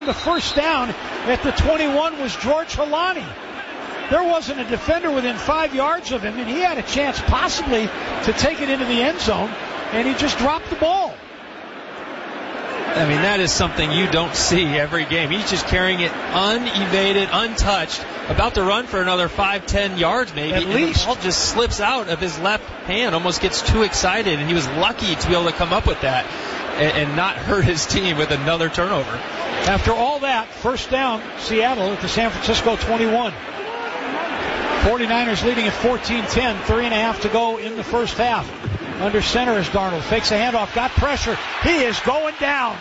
The first down at the 21 was George Holani. There wasn't a defender within 5 yards of him, and he had a chance possibly to take it into the end zone, and he just dropped the ball. I mean, that is something you don't see every game. He's just carrying it unevaded, untouched, about to run for another 5-10 yards maybe. At least. The ball just slips out of his left hand, almost gets too excited, and he was lucky to be able to come up with that and not hurt his team with another turnover. After all that, first down, Seattle at the San Francisco 21. 49ers leading at 14-10, 3.5 to go in the first half. Under center is Darnold. Fakes a handoff, got pressure. He is going down.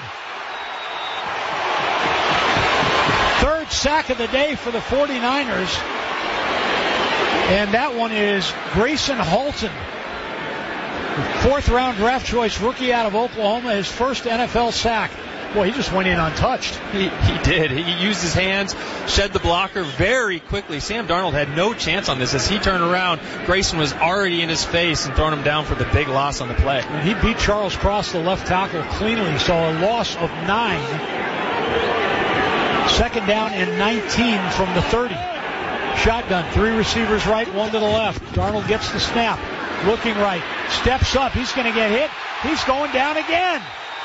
Third sack of the day for the 49ers. And that one is Grayson Halton. Fourth-round draft choice rookie out of Oklahoma, his first NFL sack. Boy, he just went in untouched. He did. He used his hands, shed the blocker very quickly. Sam Darnold had no chance on this. As he turned around, Grayson was already in his face and throwing him down for the big loss on the play. And he beat Charles Cross, the left tackle, cleanly. So a loss of 9. Second down and 19 from the 30. Shotgun, 3 receivers right, 1 to the left. Darnold gets the snap, looking right, steps up. He's going to get hit. He's going down again.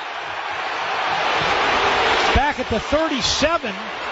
Back at the 37.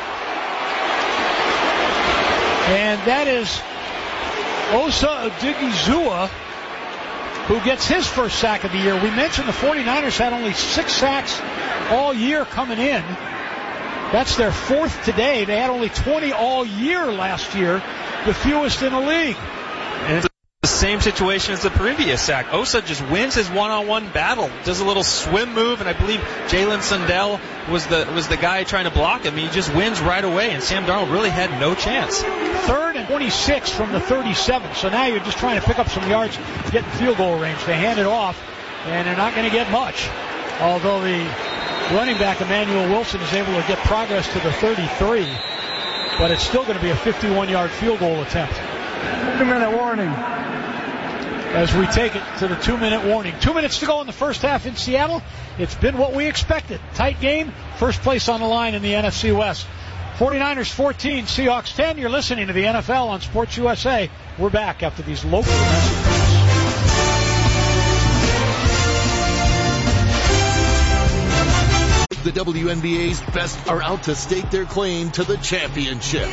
And that is Osa Odighizuwa, who gets his first sack of the year. We mentioned the 49ers had only 6 sacks all year coming in. That's their 4th today. They had only 20 all year last year, the fewest in the league. And it's the same situation as the previous sack. Osa just wins his one-on-one battle, does a little swim move, and I believe Jalen Sundell was the guy trying to block him. He just wins right away, and Sam Darnold really had no chance. 3rd and 26 from the 37. So now you're just trying to pick up some yards, get in field goal range. They hand it off, and they're not going to get much. Although the running back Emmanuel Wilson is able to get progress to the 33, but it's still going to be a 51-yard field goal attempt. 2-minute warning. As we take it to the 2-minute warning. 2 minutes to go in the first half in Seattle. It's been what we expected. Tight game. First place on the line in the NFC West. 49ers 14, Seahawks 10. You're listening to the NFL on Sports USA. We're back after these local messages. The WNBA's best are out to stake their claim to the championship.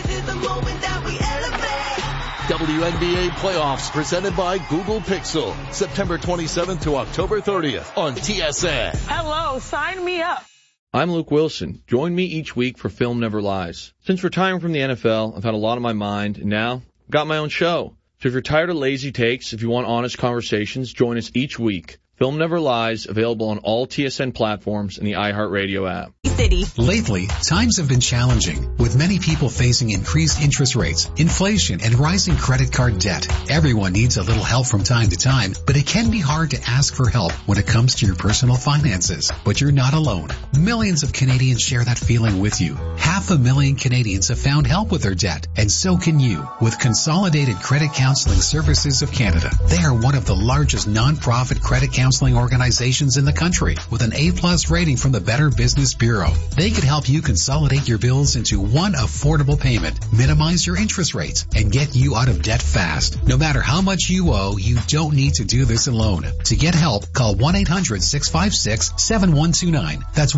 WNBA playoffs presented by Google Pixel. September 27th to October 30th on TSN. Hello, sign me up. I'm Luke Wilson. Join me each week for Film Never Lies. Since retiring from the NFL, I've had a lot on my mind, and now I've got my own show. So if you're tired of lazy takes, if you want honest conversations, join us each week. Film Never Lies, available on all TSN platforms and the iHeartRadio app. Lately, times have been challenging, with many people facing increased interest rates, inflation, and rising credit card debt. Everyone needs a little help from time to time, but it can be hard to ask for help when it comes to your personal finances. But you're not alone. Millions of Canadians share that feeling with you. 500,000 Canadians have found help with their debt, and so can you, with Consolidated Credit Counseling Services of Canada. They are one of the largest non-profit credit counseling organizations in the country, with an A+ rating from the Better Business Bureau. They could help you consolidate your bills into one affordable payment, minimize your interest rates, and get you out of debt fast. No matter how much you owe, you don't need to do this alone. To get help, call 1-800-656-7129. That's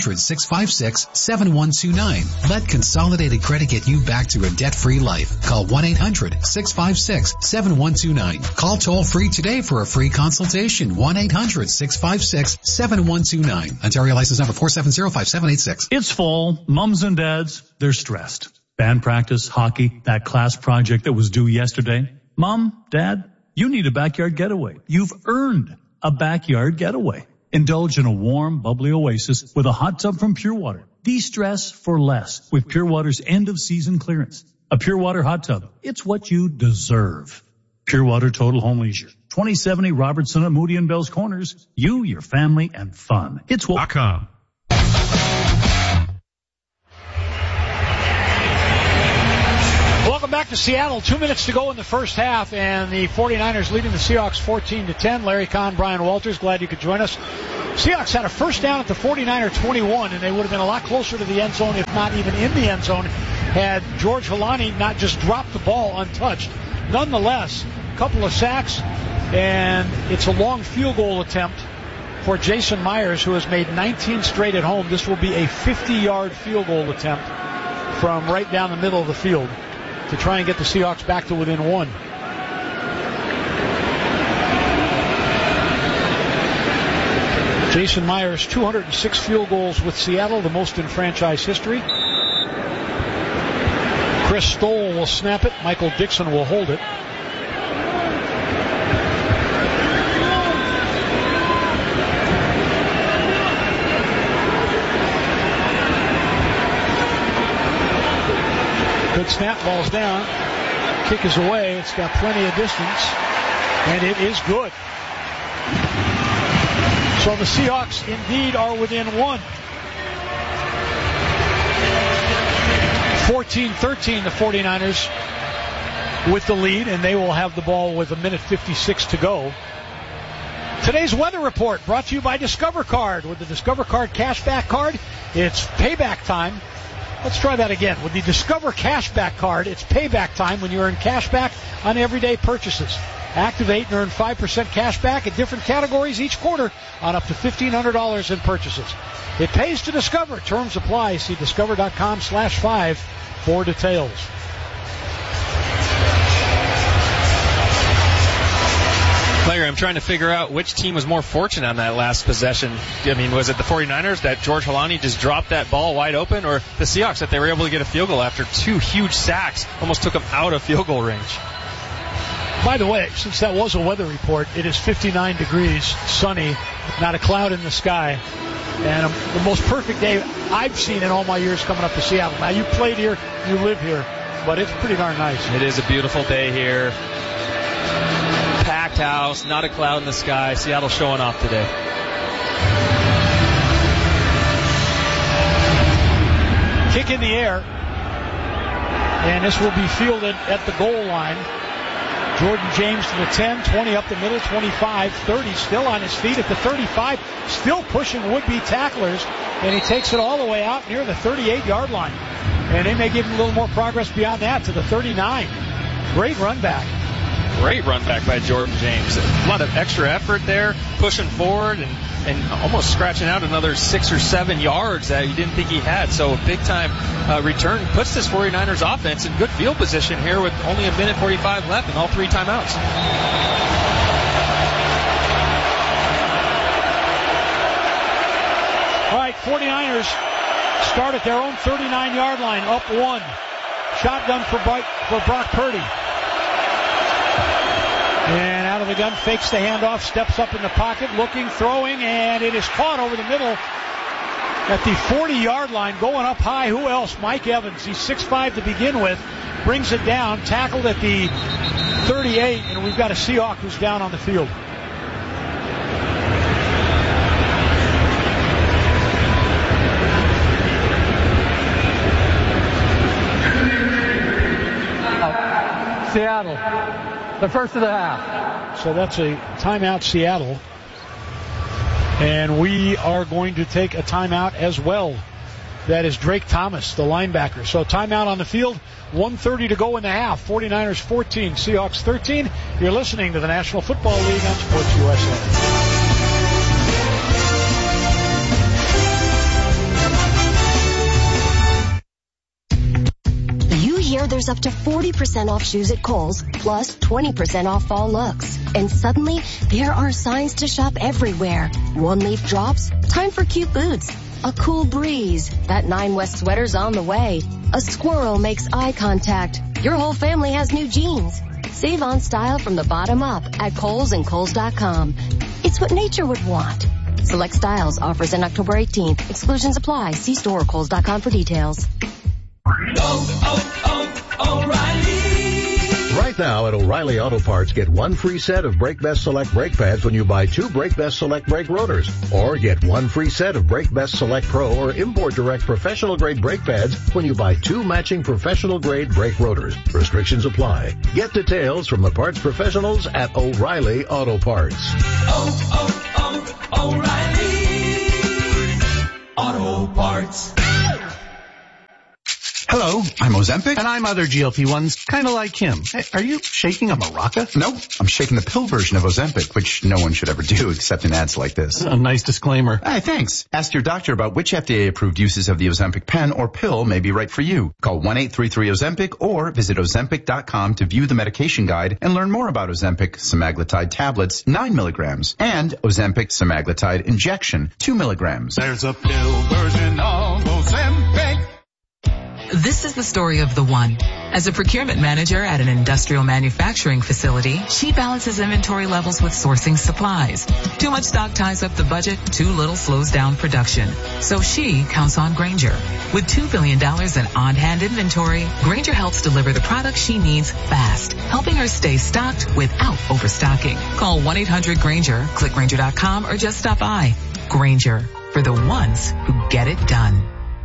1-800-656-7129. Let Consolidated Credit get you back to a debt-free life. Call 1-800-656-7129. Call toll-free today for a free consultation. 1-800-656-7129. Ontario license number 4705786. It's fall. Mums and dads, they're stressed. Band practice, hockey, that class project that was due yesterday. Mom, Dad, you need a backyard getaway. You've earned a backyard getaway. Indulge in a warm, bubbly oasis with a hot tub from Pure Water. De-stress for less with Pure Water's end-of-season clearance. A Pure Water hot tub. It's what you deserve. Pure Water Total Home Leisure. 2070 Robertson at Moody and Bell's Corners. You, your family, and fun. It's what.com. Welcome back to Seattle. 2 minutes to go in the first half, and the 49ers leading the Seahawks 14-10. Larry Kahn, Brian Walters, glad you could join us. Seahawks had a first down at the 49er 21, and they would have been a lot closer to the end zone, if not even in the end zone, had George Holani not just dropped the ball untouched. Nonetheless, a couple of sacks, and it's a long field goal attempt for Jason Myers, who has made 19 straight at home. This will be a 50-yard field goal attempt from right down the middle of the field to try and get the Seahawks back to within one. Jason Myers, 206 field goals with Seattle, the most in franchise history. Chris Stoll will snap it. Michael Dixon will hold it. Good snap, ball's down. Kick is away. It's got plenty of distance, and it is good. So the Seahawks indeed are within one. 14-13, the 49ers with the lead, and they will have the ball with 1:56 to go. Today's weather report brought to you by Discover Card. With the Discover Card cashback card, it's payback time. Let's try that again. With the Discover Cashback Card, it's payback time when you earn cashback on everyday purchases. Activate and earn 5% cash back in different categories each quarter on up to $1,500 in purchases. It pays to Discover. Terms apply. See discover.com/5 for details. Larry, I'm trying to figure out which team was more fortunate on that last possession. I mean, was it the 49ers that George Holani just dropped that ball wide open, or the Seahawks that they were able to get a field goal after two huge sacks, almost took them out of field goal range? By the way, since that was a weather report, it is 59 degrees, sunny, not a cloud in the sky, and the most perfect day I've seen in all my years coming up to Seattle. Now, you played here, you live here, but it's pretty darn nice. It is a beautiful day here. Packed house, not a cloud in the sky. Seattle showing off today. Kick in the air, and this will be fielded at the goal line. Jordan James to the 10, 20 up the middle, 25, 30, still on his feet at the 35, still pushing would-be tacklers, and he takes it all the way out near the 38-yard line. And they may give him a little more progress beyond that to the 39. Great run back. Great run back by Jordan James. A lot of extra effort there, pushing forward and almost scratching out another 6 or 7 yards that you didn't think he had. So a big-time return puts this 49ers offense in good field position here with only 1:45 left and all 3 timeouts. All right, 49ers start at their own 39-yard line, up 1. Shotgun for Brock Purdy. And out of the gun, fakes the handoff, steps up in the pocket, looking, throwing, and it is caught over the middle at the 40-yard line, going up high. Who else? Mike Evans. He's 6'5" to begin with. Brings it down, tackled at the 38, and we've got a Seahawk who's down on the field. Seattle. The first of the half. So that's a timeout, Seattle. And we are going to take a timeout as well. That is Drake Thomas, the linebacker. So timeout on the field, 1:30 to go in the half. 49ers 14, Seahawks 13. You're listening to the National Football League on Sports USA. There's up to 40% off shoes at Kohl's, plus 20% off fall looks. And suddenly, there are signs to shop everywhere. One leaf drops, time for cute boots. A cool breeze, that 9 West sweater's on the way. A squirrel makes eye contact. Your whole family has new jeans. Save on style from the bottom up at Kohl's and Kohl's.com. It's what nature would want. Select styles, offers in October 18th. Exclusions apply. See store or Kohl's.com for details. O'Reilly. Right now at O'Reilly Auto Parts, get one free set of Brake Best Select brake pads when you buy 2 Brake Best Select brake rotors. Or get one free set of Brake Best Select Pro or Import Direct professional grade brake pads when you buy 2 matching professional grade brake rotors. Restrictions apply. Get details from the parts professionals at O'Reilly Auto Parts. O'Reilly. Auto Parts. Hello, I'm Ozempic, and I'm other GLP-1s, kind of like him. Hey, are you shaking a maraca? Nope, I'm shaking the pill version of Ozempic, which no one should ever do except in ads like this. A nice disclaimer. Hey, thanks. Ask your doctor about which FDA-approved uses of the Ozempic pen or pill may be right for you. Call 1-833-OZEMPIC or visit Ozempic.com to view the medication guide and learn more about Ozempic semaglutide tablets, 9 milligrams, and Ozempic semaglutide injection, 2 milligrams. There's a pill version of Ozempic. This is the story of the one. As a procurement manager at an industrial manufacturing facility, she balances inventory levels with sourcing supplies. Too much stock ties up the budget, too little slows down production. So she counts on Grainger. With $2 billion in on-hand inventory, Grainger helps deliver the products she needs fast, helping her stay stocked without overstocking. Call 1-800-GRAINGER, click Grainger.com, or just stop by. Grainger, for the ones who get it done.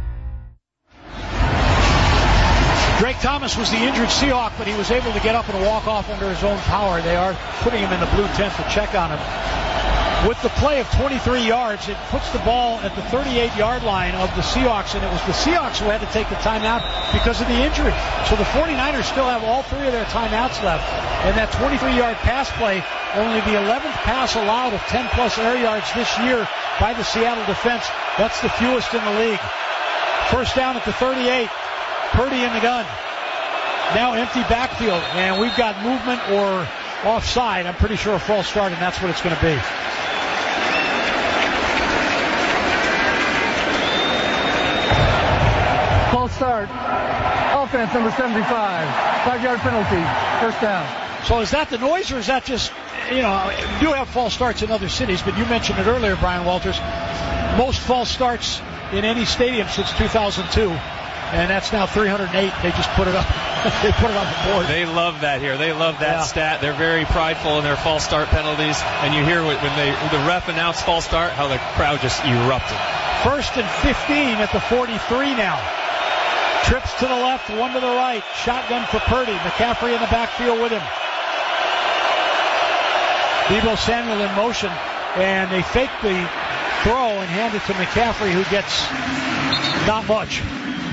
Drake Thomas was the injured Seahawk, but he was able to get up and walk off under his own power. They are putting him in the blue tent to check on him. With the play of 23 yards, it puts the ball at the 38-yard line of the Seahawks, and it was the Seahawks who had to take the timeout because of the injury. So the 49ers still have all three of their timeouts left, and that 23-yard pass play, only the 11th pass allowed of 10-plus air yards this year by the Seattle defense. That's the fewest in the league. First down at the 38. Purdy in the gun. Now empty backfield, and we've got movement or offside. I'm pretty sure a false start, and that's what it's going to be. False start. Offense number 75. 5-yard penalty. First down. So is that the noise, or is that just, you do have false starts in other cities, but you mentioned it earlier, Brian Walters. Most false starts in any stadium since 2002. And that's now 308. They just put it up. They put it on the board. They love that here. They love that stat. They're very prideful in their false start penalties. And you hear when the ref announced false start, how the crowd just erupted. First and 15 at the 43 now. Trips to the left, one to the right. Shotgun for Purdy. McCaffrey in the backfield with him. Deebo Samuel in motion. And they fake the throw and hand it to McCaffrey, who gets not much.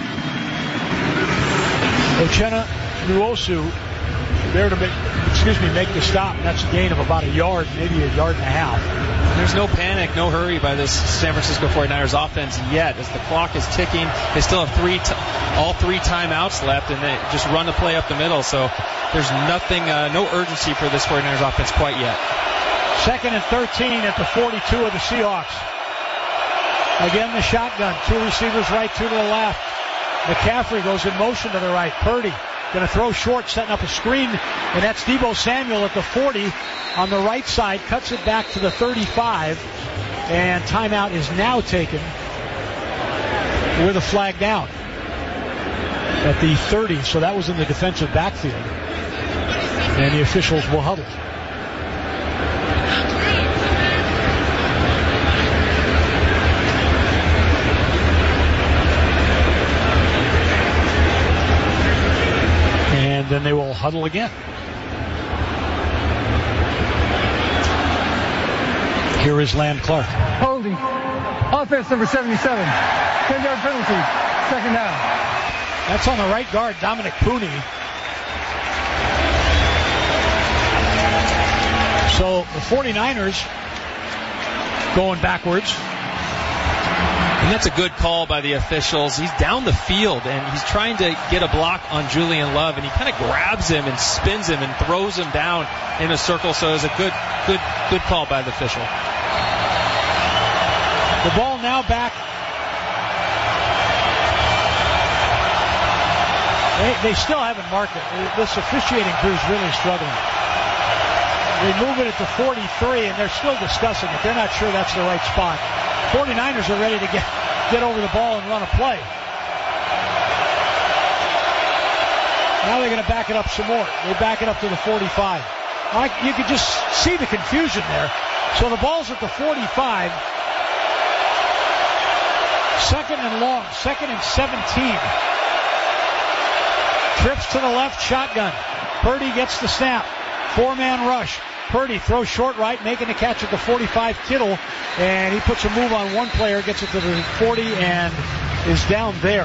Uchenna Nwosu there to make the stop. And that's a gain of about a yard, maybe a yard and a half. There's no panic, no hurry by this San Francisco 49ers offense yet. As the clock is ticking, they still have all three timeouts left, and they just run the play up the middle. So there's nothing, no urgency for this 49ers offense quite yet. Second and 13 at the 42 of the Seahawks. Again, the shotgun. Two receivers right, two to the left. McCaffrey goes in motion to the right. Purdy going to throw short, setting up a screen, and that's Deebo Samuel at the 40 on the right side. Cuts it back to the 35, and timeout is now taken with a flag down at the 30. So that was in the defensive backfield, and the officials will huddle. Then they will huddle again. Here is Land Clark. Holding. Offense number 77. 10-yard penalty. Second down. That's on the right guard, Dominic Pooney. So the 49ers going backwards. And that's a good call by the officials. He's down the field, and he's trying to get a block on Julian Love, and he kind of grabs him and spins him and throws him down in a circle. So it's a good call by the official. The ball now back. They still haven't marked it. This officiating crew is really struggling. They move it at the 43, and they're still discussing it. They're not sure that's the right spot. 49ers are ready to get over the ball and run a play. Now they're going to back it up some more. They back it up to the 45. You could just see the confusion there. So the ball's at the 45. Second and long. Second and 17. Trips to the left, shotgun. Purdy gets the snap. Four-man rush. Purdy throws short right, making the catch at the 45, Kittle, and he puts a move on one player, gets it to the 40, and is down there.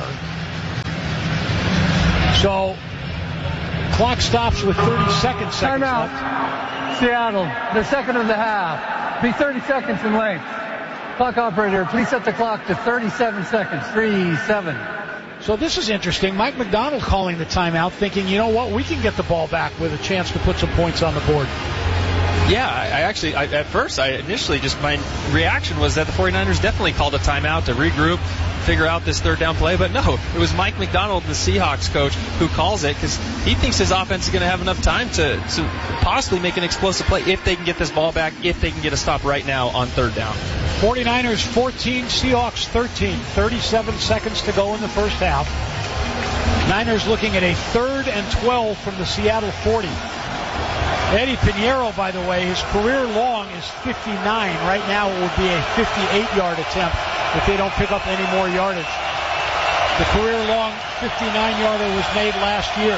So, clock stops with 30 seconds left. Seattle, their second of the half. Be 30 seconds in length. Clock operator, please set the clock to 37 seconds. 3-7. So this is interesting. Mike McDonald calling the timeout, thinking, you know what, we can get the ball back with a chance to put some points on the board. Yeah, at first, initially, just my reaction was that the 49ers definitely called a timeout to regroup, figure out this third down play. But no, it was Mike McDonald, the Seahawks coach, who calls it because he thinks his offense is going to have enough time to possibly make an explosive play if they can get this ball back, if they can get a stop right now on third down. 49ers 14, Seahawks 13. 37 seconds to go in the first half. Niners looking at a 3rd and 12 from the Seattle 40. Eddie Pinheiro, by the way, his career long is 59. Right now it would be a 58-yard attempt if they don't pick up any more yardage. The career long 59-yarder was made last year.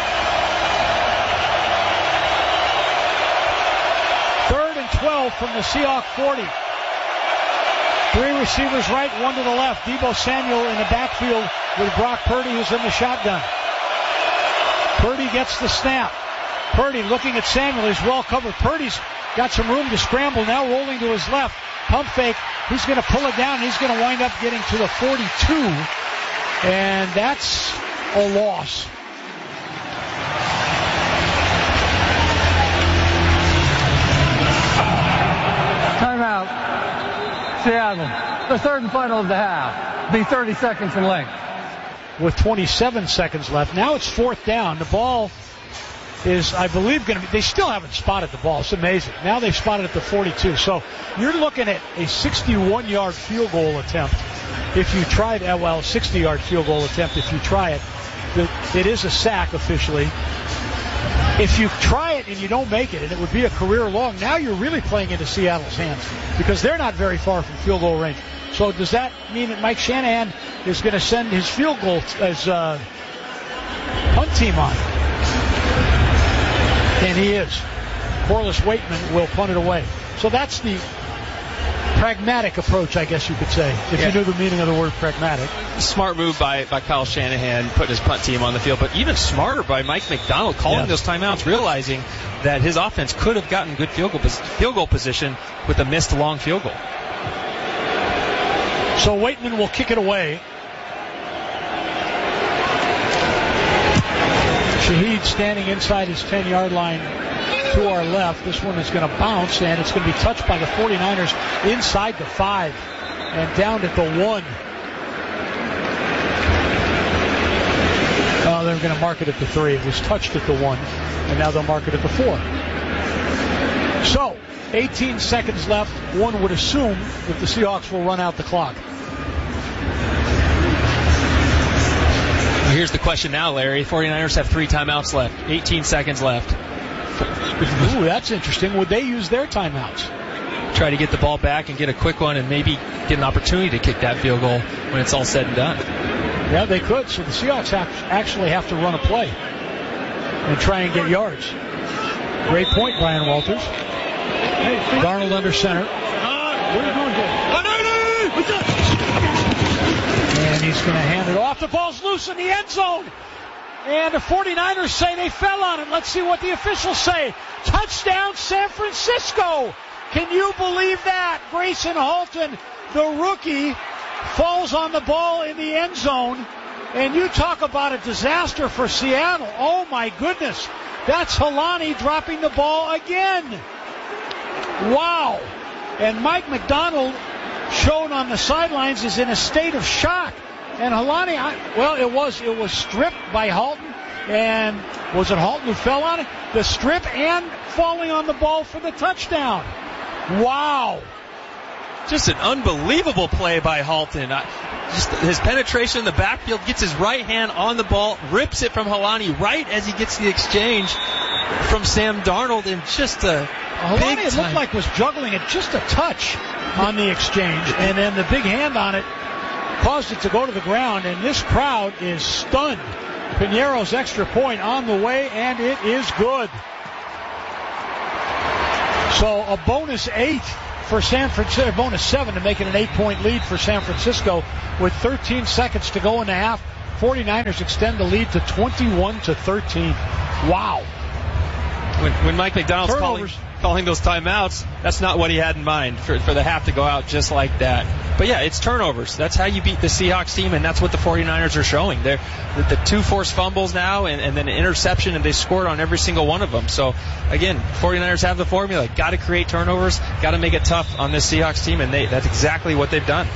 3rd and 12 from the Seahawks 40. 3 receivers right, 1 to the left. Deebo Samuel in the backfield with Brock Purdy, who's in the shotgun. Purdy gets the snap. Purdy looking at Samuel. He's well covered. Purdy's got some room to scramble. Now rolling to his left. Pump fake. He's going to pull it down. He's going to wind up getting to the 42. And that's a loss. Timeout. Seattle. The third and final of the half. Be 30 seconds in length. With 27 seconds left. Now it's 4th down. The ball is, I believe, going to be, they still haven't spotted the ball. It's amazing. Now they've spotted it at the 42. So you're looking at a 61-yard field goal attempt if you try it. Well, 60-yard field goal attempt if you try it. It is a sack officially. If you try it and you don't make it, and it would be a career long, now you're really playing into Seattle's hands because they're not very far from field goal range. So does that mean that Mike Shanahan is going to send his field goal as punt team on? And he is. Corliss Waitman will punt it away. So that's the pragmatic approach, I guess you could say, if you knew the meaning of the word pragmatic. Smart move by Kyle Shanahan, putting his punt team on the field, but even smarter by Mike McDonald calling those timeouts, realizing that his offense could have gotten good field goal position with a missed long field goal. So Waitman will kick it away. Shaheed standing inside his 10-yard line to our left. This one is going to bounce, and it's going to be touched by the 49ers inside the 5 and down at the 1. They're going to mark it at the 3. It was touched at the 1, and now they'll mark it at the 4. So, 18 seconds left. One would assume that the Seahawks will run out the clock. Here's the question now, Larry. 49ers have 3 timeouts left. 18 seconds left. Ooh, that's interesting. Would they use their timeouts? Try to get the ball back and get a quick one and maybe get an opportunity to kick that field goal when it's all said and done. Yeah, they could. So the Seahawks actually have to run a play and try and get yards. Great point, Brian Walters. Darnold under center. What are you doing, Dave? And he's going to hand it off. The ball's loose in the end zone. And the 49ers say they fell on it. Let's see what the officials say. Touchdown, San Francisco. Can you believe that? Grayson Halton, the rookie, falls on the ball in the end zone. And you talk about a disaster for Seattle. Oh, my goodness. That's Helani dropping the ball again. Wow. And Mike McDonald, shown on the sidelines, is in a state of shock. And Helani, it was stripped by Halton. And was it Halton who fell on it? The strip and falling on the ball for the touchdown. Wow. Just an unbelievable play by Halton. Just his penetration in the backfield, gets his right hand on the ball, rips it from Helani right as he gets the exchange from Sam Darnold, and just a Helani, it looked like was juggling it just a touch on the exchange, and then the big hand on it caused it to go to the ground, and this crowd is stunned. Pinheiro's extra point on the way, and it is good. So a bonus 8 for San Francisco, bonus 7 to make it an 8-point lead for San Francisco with 13 seconds to go in the half. 49ers extend the lead to 21-13. Wow. When Mike Macdonald's calling those timeouts, that's not what he had in mind for the half to go out just like that. But yeah, it's turnovers. That's how you beat the Seahawks team, and that's what the 49ers are showing. They're the 2 forced fumbles now and then an interception, and they scored on every single one of them. So again, 49ers have the formula. Got to create turnovers, got to make it tough on this Seahawks team, and that's exactly what they've done.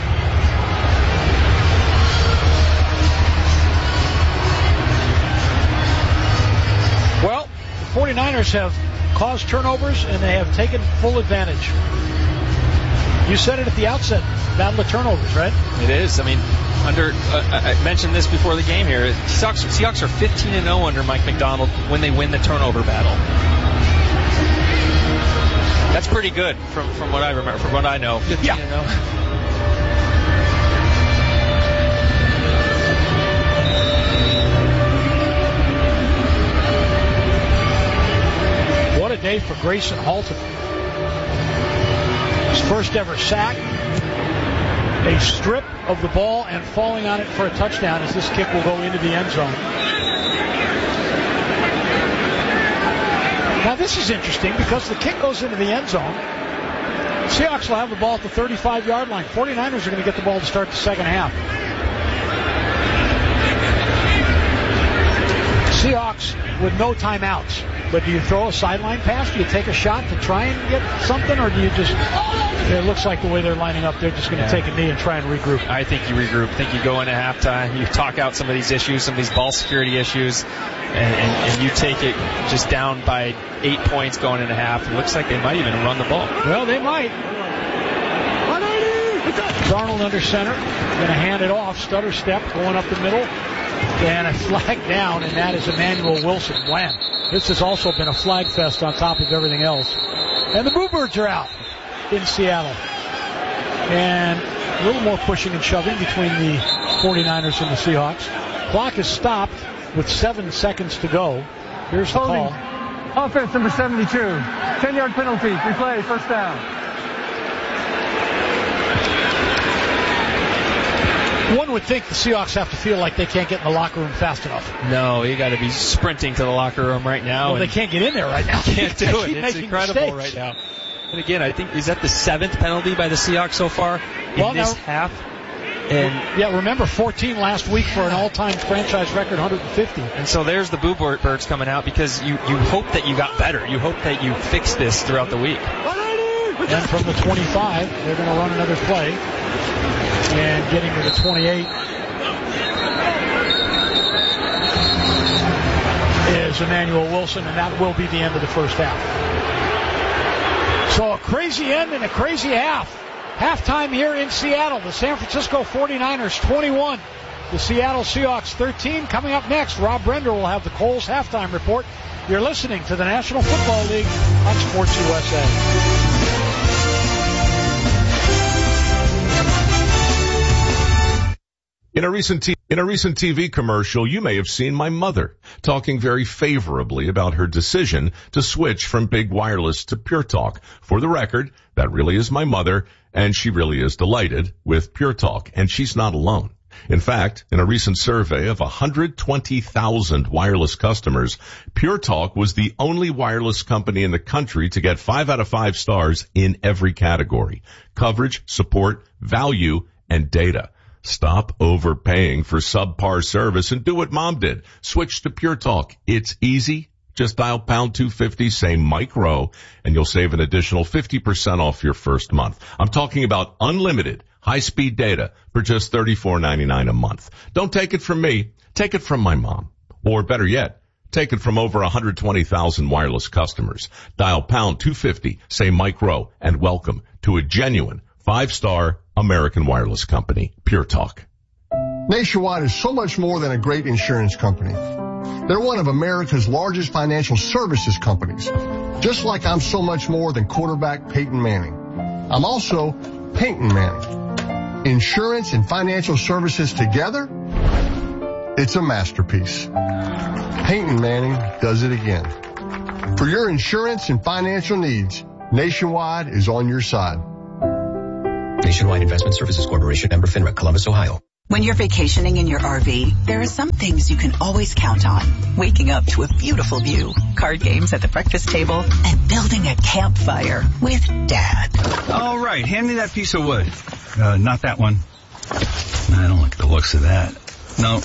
Well, the 49ers have caused turnovers, and they have taken full advantage. You said it at the outset, battle of turnovers, right? It is. I mean, I mentioned this before the game here. Seahawks are 15-0 under Mike Macdonald when they win the turnover battle. That's pretty good from what I remember, from what I know. 15-0. What a day for Grayson Halton. His first ever sack, a strip of the ball, and falling on it for a touchdown as this kick will go into the end zone. Now this is interesting because the kick goes into the end zone. Seahawks will have the ball at the 35-yard line. 49ers are going to get the ball to start the second half. Seahawks with no timeouts. But do you throw a sideline pass? Do you take a shot to try and get something? Or do you just, it looks like the way they're lining up, they're just going to take a knee and try and regroup. I think you regroup. I think you go into halftime, you talk out some of these issues, some of these ball security issues, and you take it just down by 8 points going into half. It looks like they might even run the ball. Well, they might. Darnold under center, going to hand it off. Stutter step going up the middle, and a flag down, and that is Emmanuel Wilson. Wham. This has also been a flag fest on top of everything else. And the Boo Birds are out in Seattle. And a little more pushing and shoving between the 49ers and the Seahawks. Clock is stopped with 7 seconds to go. Here's the call. Offense number 72. 10-yard penalty. Replay. First down. One would think the Seahawks have to feel like they can't get in the locker room fast enough. No, you got to be sprinting to the locker room right now. Well, they can't get in there right now. Can't do it. It's incredible right now. And again, I think, is that the 7th penalty by the Seahawks so far in this half? And yeah, remember 14 last week for an all-time franchise record 150. And so there's the Boo Birds coming out because you hope that you got better. You hope that you fixed this throughout the week. And from the 25, they're going to run another play. And getting to the 28 is Emmanuel Wilson, and that will be the end of the first half. So a crazy end and a crazy half. Halftime here in Seattle. The San Francisco 49ers 21. The Seattle Seahawks 13. Coming up next, Rob Brender will have the Coles halftime report. You're listening to the National Football League on Sports USA. In a recent TV commercial, you may have seen my mother talking very favorably about her decision to switch from Big Wireless to Pure Talk. For the record, that really is my mother, and she really is delighted with Pure Talk, and she's not alone. In fact, in a recent survey of 120,000 wireless customers, Pure Talk was the only wireless company in the country to get 5 out of 5 stars in every category: coverage, support, value, and data. Stop overpaying for subpar service and do what Mom did. Switch to Pure Talk. It's easy. Just dial pound 250, say Mike Rowe, and you'll save an additional 50% off your first month. I'm talking about unlimited high-speed data for just $34.99 a month. Don't take it from me. Take it from my mom. Or better yet, take it from over 120,000 wireless customers. Dial pound 250, say Mike Rowe, and welcome to a genuine 5-star American wireless company, Pure Talk. Nationwide is so much more than a great insurance company. They're one of America's largest financial services companies. Just like I'm so much more than quarterback Peyton Manning. I'm also Peyton Manning. Insurance and financial services together, it's a masterpiece. Peyton Manning does it again. For your insurance and financial needs, Nationwide is on your side. Nationwide Investment Services Corporation, member FINRA, Columbus, Ohio. When you're vacationing in your RV, there are some things you can always count on. Waking up to a beautiful view, card games at the breakfast table, and building a campfire with Dad. All right, hand me that piece of wood. Not that one. I don't like the looks of that. No.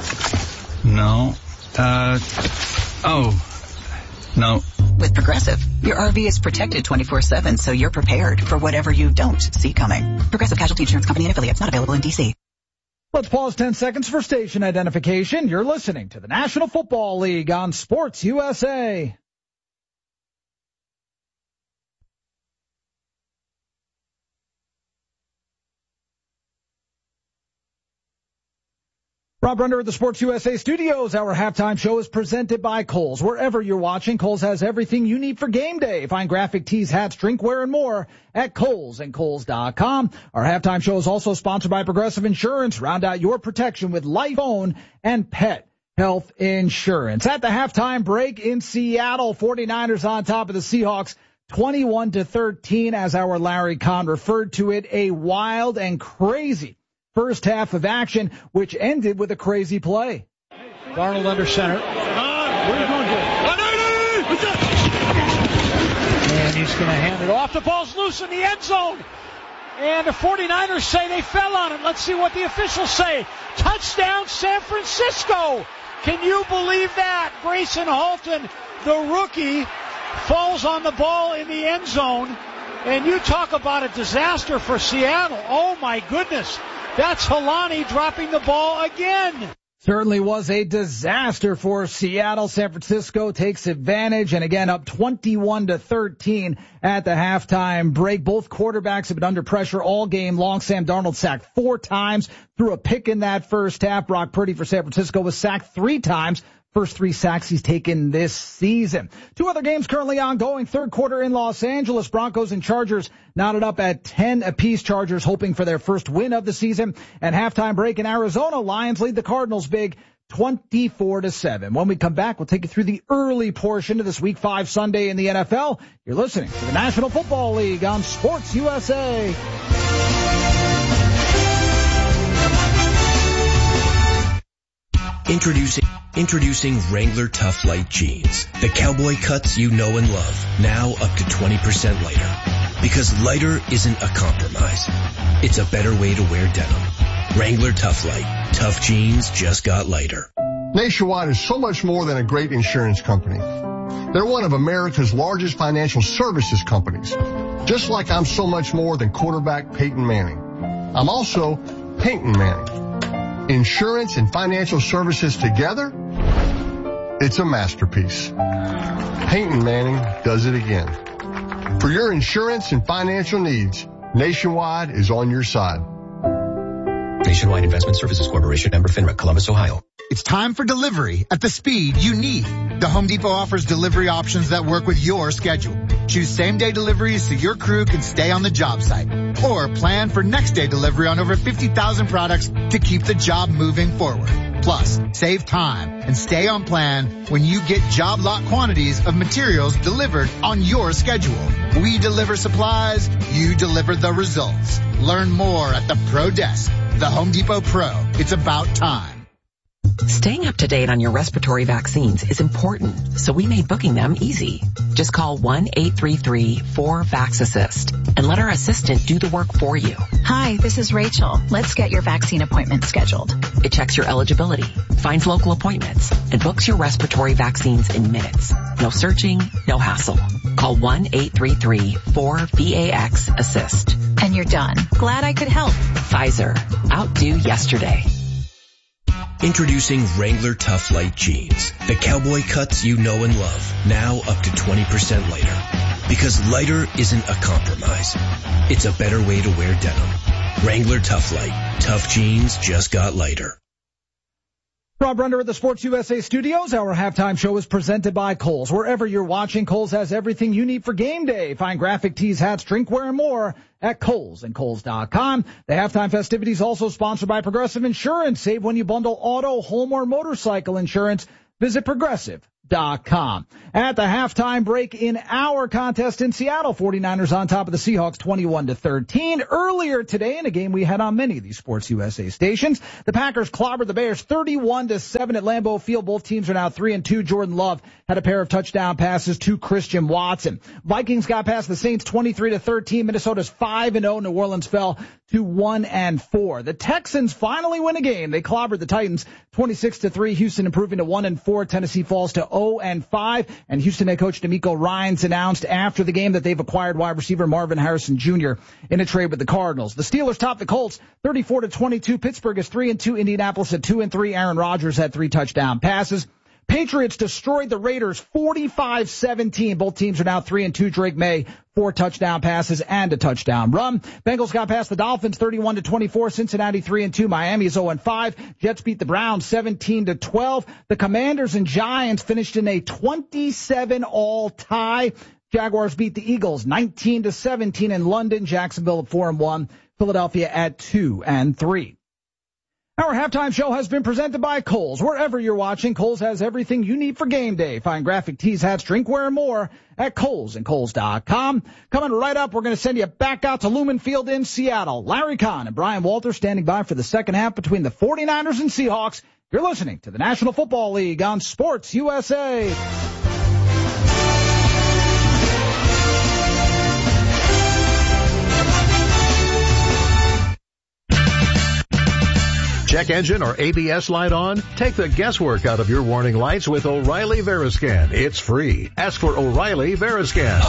No. With Progressive, your RV is protected 24/7, so you're prepared for whatever you don't see coming. Progressive Casualty Insurance Company and affiliates, not available in D.C. Let's pause 10 seconds for station identification. You're listening to the National Football League on Sports USA. Rob Runder at the Sports USA studios. Our halftime show is presented by Kohl's. Wherever you're watching, Kohl's has everything you need for game day. Find graphic tees, hats, drinkware, and more at Kohl's and Kohl's.com. Our halftime show is also sponsored by Progressive Insurance. Round out your protection with life, home, and pet health insurance. At the halftime break in Seattle, 49ers on top of the Seahawks, 21-13, as our Larry Kahn referred to it, a wild and crazy first half of action, which ended with a crazy play. Darnold under center. Where are you going to? And he's going to hand it off. The ball's loose in the end zone. And the 49ers say they fell on it. Let's see what the officials say. Touchdown, San Francisco. Can you believe that? Grayson Halton, the rookie, falls on the ball in the end zone. And you talk about a disaster for Seattle. Oh, my goodness. That's Helani dropping the ball again. Certainly was a disaster for Seattle. San Francisco takes advantage, and again up 21-13 at the halftime break. Both quarterbacks have been under pressure all game long. Sam Darnold sacked 4 times, threw a pick in that first half. Brock Purdy for San Francisco was sacked 3 times. First 3 sacks he's taken this season. 2 other games currently ongoing. Third quarter in Los Angeles. Broncos and Chargers knotted up at 10 apiece. Chargers hoping for their first win of the season. And halftime break in Arizona. Lions lead the Cardinals big 24-7. When we come back, we'll take you through the early portion of this Week 5 Sunday in the NFL. You're listening to the National Football League on Sports USA. Introducing Wrangler Tough Light Jeans. The cowboy cuts you know and love. Now up to 20% lighter. Because lighter isn't a compromise. It's a better way to wear denim. Wrangler Tough Light. Tough jeans just got lighter. Nationwide is so much more than a great insurance company. They're one of America's largest financial services companies. Just like I'm so much more than quarterback Peyton Manning. I'm also Peyton Manning. Insurance and financial services together, it's a masterpiece. Peyton Manning does it again. For your insurance and financial needs, Nationwide is on your side. Nationwide Investment Services Corporation, member FINRA, Columbus, Ohio. It's time for delivery at the speed you need. The Home Depot offers delivery options that work with your schedule. Choose same-day deliveries so your crew can stay on the job site. Or plan for next-day delivery on over 50,000 products to keep the job moving forward. Plus, save time and stay on plan when you get job lot quantities of materials delivered on your schedule. We deliver supplies, you deliver the results. Learn more at the Pro Desk. The Home Depot Pro. It's about time. Staying up to date on your respiratory vaccines is important, so we made booking them easy. Just call 1-833-4-VAX-ASSIST and let our assistant do the work for you. Hi, this is Rachel. Let's get your vaccine appointment scheduled. It checks your eligibility, finds local appointments, and books your respiratory vaccines in minutes. No searching, no hassle. Call 1-833-4-VAX-ASSIST. And you're done. Glad I could help. Pfizer. Outdo yesterday. Introducing Wrangler Tough Light Jeans. The cowboy cuts you know and love. Now up to 20% lighter. Because lighter isn't a compromise. It's a better way to wear denim. Wrangler Tough Light. Tough jeans just got lighter. Rob Runder at the Sports USA studios. Our halftime show is presented by Kohl's. Wherever you're watching, Kohl's has everything you need for game day. Find graphic tees, hats, drinkware, and more at Kohl's and Kohl's.com. The halftime festivities also sponsored by Progressive Insurance. Save when you bundle auto, home, or motorcycle insurance. Visit Progressive.com Coles.com. At the halftime break in our contest in Seattle, 49ers on top of the Seahawks 21-13. Earlier today in a game we had on many of these Sports USA stations, the Packers clobbered the Bears 31-7 at Lambeau Field. Both teams are now 3-2. Jordan Love had a pair of touchdown passes to Christian Watson. Vikings got past the Saints 23-13. Minnesota's 5-0. New Orleans fell to 1-4. The Texans finally win a game. They clobbered the Titans 26-3. Houston improving to 1-4. Tennessee falls to 0-5. And Houston head coach DeMeco Ryans announced after the game that they've acquired wide receiver Marvin Harrison Jr. in a trade with the Cardinals. The Steelers topped the Colts 34-22. Pittsburgh is 3-2. Indianapolis at 2-3. Aaron Rodgers had 3 touchdown passes. Patriots destroyed the Raiders 45-17. Both teams are now 3-2. Drake May, 4 touchdown passes and a touchdown run. Bengals got past the Dolphins 31-24. Cincinnati 3-2. Miami is 0-5. Jets beat the Browns 17-12. The Commanders and Giants finished in a 27-all tie. Jaguars beat the Eagles 19-17 in London. Jacksonville at 4-1. Philadelphia at 2-3. Our halftime show has been presented by Kohl's. Wherever you're watching, Kohl's has everything you need for game day. Find graphic tees, hats, drinkware, and more at Kohl's and Kohl's.com. Coming right up, we're going to send you back out to Lumen Field in Seattle. Larry Kahn and Brian Walters standing by for the second half between the 49ers and Seahawks. You're listening to the National Football League on Sports USA. Check engine or ABS light on? Take the guesswork out of your warning lights with O'Reilly Veriscan. It's free. Ask for O'Reilly Veriscan.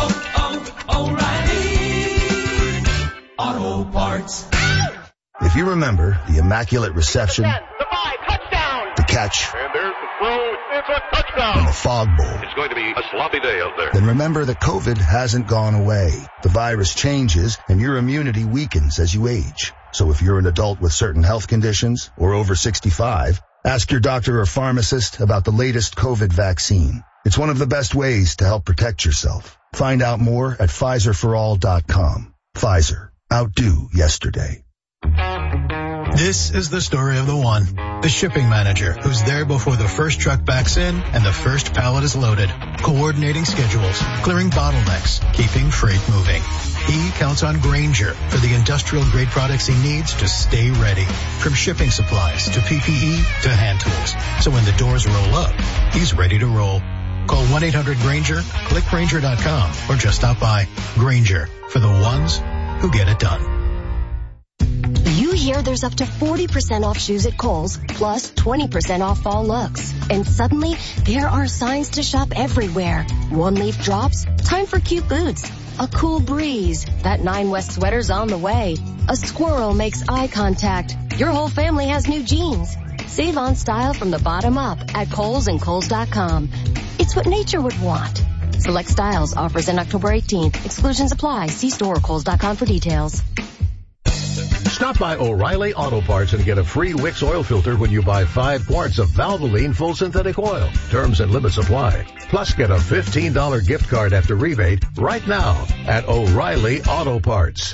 O'Reilly Auto Parts. If you remember the immaculate reception, the 5, touchdown, the catch, and there's the throw, it's a touchdown, and the fog bowl, it's going to be a sloppy day out there. Then remember that COVID hasn't gone away. The virus changes and your immunity weakens as you age. So if you're an adult with certain health conditions or over 65, ask your doctor or pharmacist about the latest COVID vaccine. It's one of the best ways to help protect yourself. Find out more at PfizerForAll.com. Pfizer. Outdo yesterday. This is the story of the one, the shipping manager, who's there before the first truck backs in and the first pallet is loaded, coordinating schedules, clearing bottlenecks, keeping freight moving. He counts on Grainger for the industrial-grade products he needs to stay ready, from shipping supplies to PPE to hand tools. So when the doors roll up, he's ready to roll. Call 1-800-GRAINGER, click Grainger.com, or just stop by. Grainger, for the ones who get it done. You hear there's up to 40% off shoes at Kohl's, plus 20% off fall looks. And suddenly, there are signs to shop everywhere. One leaf drops, time for cute boots. A cool breeze, that 9 West sweater's on the way. A squirrel makes eye contact. Your whole family has new jeans. Save on style from the bottom up at Kohl's and Kohl's.com. It's what nature would want. Select styles, offers in October 18th. Exclusions apply. See store or Kohl's.com for details. Stop by O'Reilly Auto Parts and get a free Wix oil filter when you buy 5 quarts of Valvoline full synthetic oil. Terms and limits apply. Plus, get a $15 gift card after rebate right now at O'Reilly Auto Parts.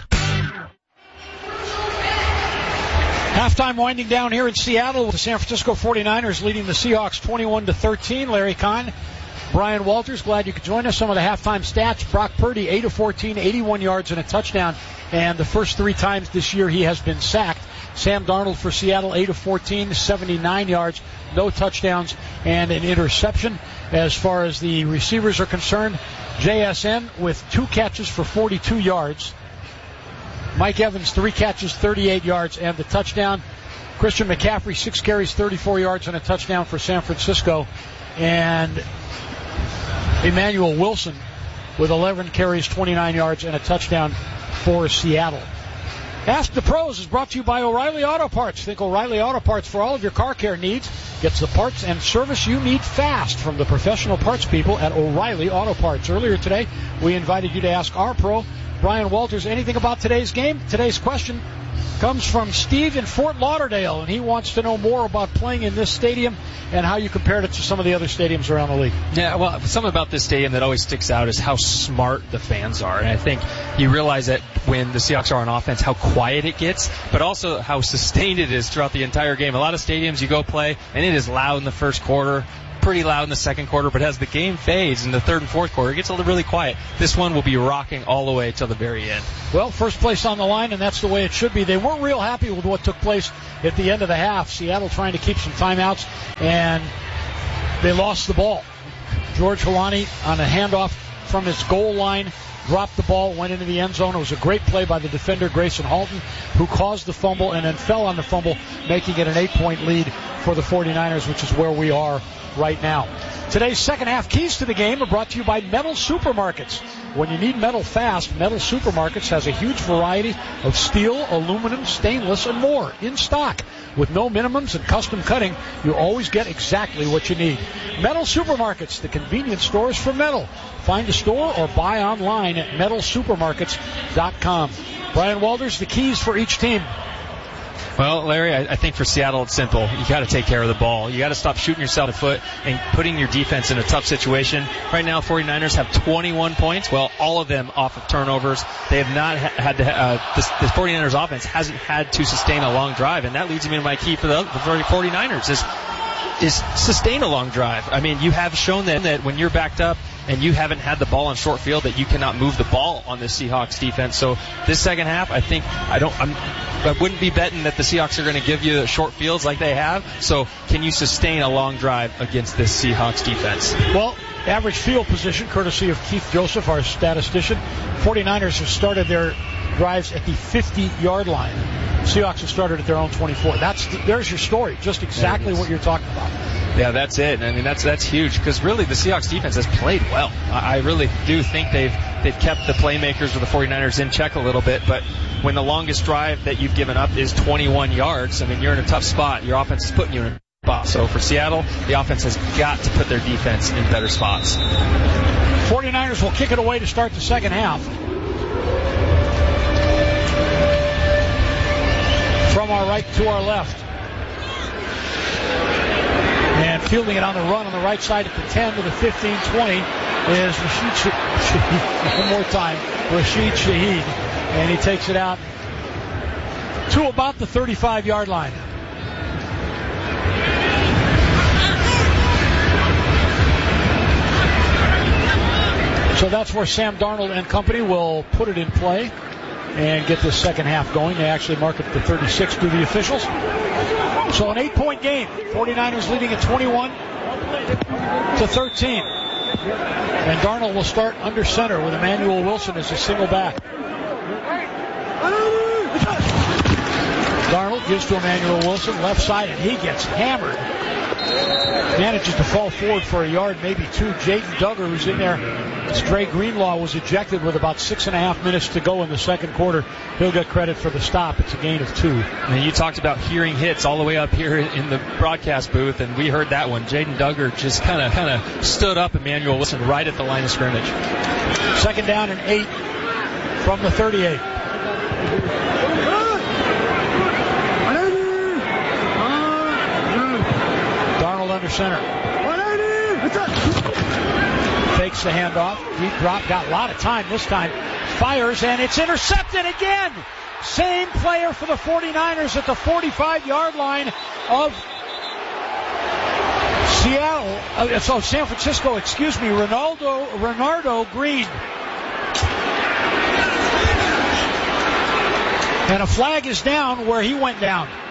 Halftime winding down here in Seattle with the San Francisco 49ers leading the Seahawks 21-13. Larry Kahn, Brian Walters, glad you could join us. Some of the halftime stats: Brock Purdy, 8 of 14, 81 yards and a touchdown. And the first 3 times this year he has been sacked. Sam Darnold for Seattle, 8 of 14, 79 yards, no touchdowns, and an interception. As far as the receivers are concerned, JSN with 2 catches for 42 yards. Mike Evans, 3 catches, 38 yards, and the touchdown. Christian McCaffrey, 6 carries, 34 yards, and a touchdown for San Francisco. And Emmanuel Wilson with 11 carries, 29 yards, and a touchdown for Seattle. Ask the Pros is brought to you by O'Reilly Auto Parts. Think O'Reilly Auto Parts for all of your car care needs. Gets the parts and service you need fast from the professional parts people at O'Reilly Auto Parts. Earlier today, we invited you to ask our pro, Brian Walters, anything about today's game. Today's question comes from Steve in Fort Lauderdale, and he wants to know more about playing in this stadium and how you compared it to some of the other stadiums around the league. Yeah, well, something about this stadium that always sticks out is how smart the fans are. And I think you realize that when the Seahawks are on offense, how quiet it gets, but also how sustained it is throughout the entire game. A lot of stadiums you go play, and it is loud in the first quarter, pretty loud in the second quarter, but as the game fades in the third and fourth quarter, it gets really quiet. This one will be rocking all the way till the very end. Well, first place on the line, and that's the way it should be. They weren't real happy with what took place at the end of the half. Seattle trying to keep some timeouts, and they lost the ball. George Holani on a handoff from his goal line dropped the ball, went into the end zone. It was a great play by the defender, Grayson Halton, who caused the fumble and then fell on the fumble, making it an 8-point lead for the 49ers, which is where we are right now. Today's second half keys to the game are brought to you by Metal Supermarkets. When you need metal fast, Metal Supermarkets has a huge variety of steel, aluminum, stainless, and more in stock. With no minimums and custom cutting, you always get exactly what you need. Metal Supermarkets, the convenience stores for metal. Find a store or buy online at metalsupermarkets.com. Brian Walters, the keys for each team. Well, Larry, I think for Seattle it's simple. You got to take care of the ball. You got to stop shooting yourself in the foot and putting your defense in a tough situation. Right now, 49ers have 21 points. Well, all of them off of turnovers. They have not had to. The 49ers offense hasn't had to sustain a long drive, and that leads me to my key for the 49ers is sustain a long drive. I mean, you have shown that when you're backed up and you haven't had the ball on short field, that you cannot move the ball on the Seahawks defense. So this second half, I think I wouldn't be betting that the Seahawks are going to give you short fields like they have. So can you sustain a long drive against this Seahawks defense? Well, average field position, courtesy of Keith Joseph, our statistician. 49ers have started their drives at the 50-yard line. Seahawks have started at their own 24. There's your story, just exactly what you're talking about. Yeah, that's it. I mean, that's huge because really the Seahawks defense has played well. I really do think they've kept the playmakers of the 49ers in check a little bit, but when the longest drive that you've given up is 21 yards, I mean, you're in a tough spot. Your offense is putting you in a spot. So for Seattle, the offense has got to put their defense in better spots. 49ers will kick it away to start the second half. From our right to our left. And fielding it on the run on the right side at the 10 to the 15-20 is Rashid Shaheed. One more time, Rashid Shaheed. And he takes it out to about the 35-yard line. So that's where Sam Darnold and company will put it in play and get this second half going. They actually mark it to 36 to the officials. So an 8-point game. 49ers leading at 21 to 13. And Darnold will start under center with Emmanuel Wilson as a single back. Darnold gives to Emmanuel Wilson, left side, and he gets hammered. Manages to fall forward for a yard, maybe two. Jaden Duggar, who's in there. Stray Greenlaw was ejected with about 6.5 minutes to go in the second quarter. He'll get credit for the stop. It's a gain of 2. And you talked about hearing hits all the way up here in the broadcast booth, and we heard that one. Jaden Duggar just kind of stood up Emmanuel Wilson right at the line of scrimmage. Second down and 8 from the 38. Darnold under center. Fakes the handoff. Deep drop. Got a lot of time this time. Fires, and it's intercepted again. Same player for the 49ers at the 45-yard line of Seattle. San Francisco, Renardo Green. And a flag is down where he went down.